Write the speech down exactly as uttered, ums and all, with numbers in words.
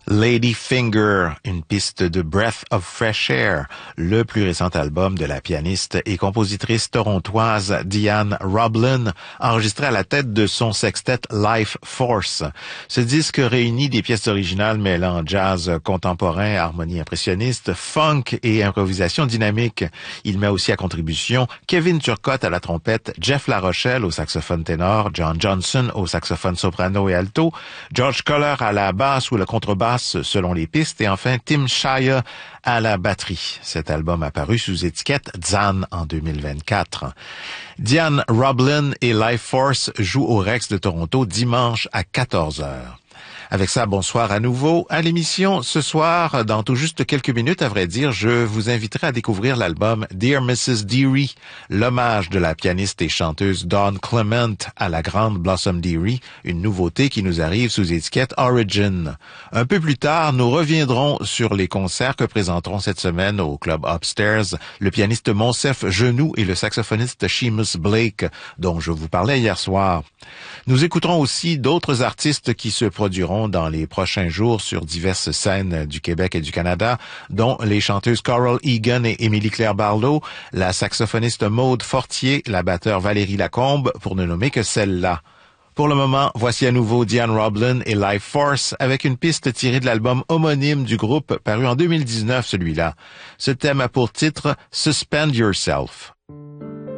Lady Finger, une piste de Breath of Fresh Air, le plus récent album de la pianiste et compositrice torontoise Diane Roblin, enregistré à la tête de son sextet Life Force. Ce disque réunit des pièces originales mêlant jazz contemporain, harmonie impressionniste, funk et improvisation dynamique. Il met aussi à contribution Kevin Turcotte à la trompette, Jeff Larochelle au saxophone ténor, John Johnson au saxophone soprano et alto, George Koller à la basse ou la contrebasse selon les pistes, et enfin Tim Shire à la batterie. Cet album a paru sous étiquette Zan en deux mille vingt-quatre. Diane Roblin et Life Force jouent au Rex de Toronto dimanche à quatorze heures. Avec ça, bonsoir à nouveau à l'émission. Ce soir, dans tout juste quelques minutes, à vrai dire, je vous inviterai à découvrir l'album Dear missus Dearie, l'hommage de la pianiste et chanteuse Dawn Clement à la grande Blossom Dearie, une nouveauté qui nous arrive sous étiquette Origin. Un peu plus tard, nous reviendrons sur les concerts que présenteront cette semaine au Club Upstairs le pianiste Monsef Genoux et le saxophoniste Seamus Blake, dont je vous parlais hier soir. Nous écouterons aussi d'autres artistes qui se produiront dans les prochains jours sur diverses scènes du Québec et du Canada, dont les chanteuses Coral Egan et Émilie-Claire Barlow, la saxophoniste Maude Fortier, la batteure Valérie Lacombe, pour ne nommer que celle-là. Pour le moment, voici à nouveau Diane Roblin et Life Force avec une piste tirée de l'album homonyme du groupe paru en deux mille dix-neuf, celui-là. Ce thème a pour titre Suspend Yourself.